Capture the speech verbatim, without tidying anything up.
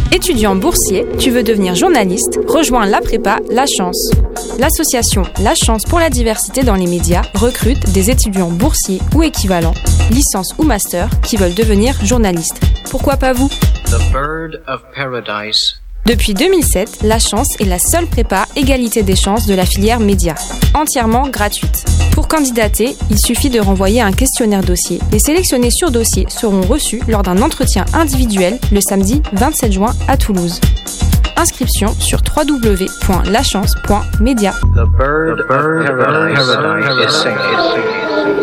Étudiant boursier, tu veux devenir journaliste? Rejoins la prépa La Chance. L'association La Chance pour la diversité dans les médias recrute des étudiants boursiers ou équivalents, licence ou master, qui veulent devenir journalistes. Pourquoi pas vous? The Bird of Paradise. Depuis deux mille sept, La Chance est la seule prépa égalité des chances de la filière médias, entièrement gratuite. Pour candidater, il suffit de renvoyer un questionnaire dossier. Les sélectionnés sur dossier seront reçus lors d'un entretien individuel le samedi vingt-sept juin à Toulouse. Inscription sur w w w point lachance point media. The bird, the bird of paradise, paradise is singing.